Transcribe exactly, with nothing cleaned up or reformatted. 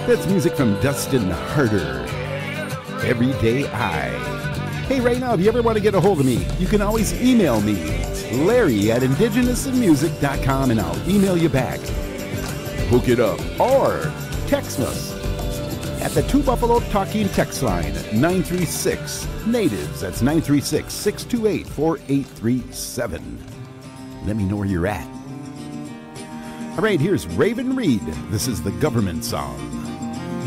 That's music from Dustin Harder. Everyday I. Hey, right now, if you ever want to get a hold of me, you can always email me, Larry at indigenous in music dot com, and I'll email you back. Hook it up or text us at the Two Buffalo Talking text line, nine three six natives. That's nine three six, six two eight, four eight three seven. Let me know where you're at. All right, here's Raven Reed. This is the government song.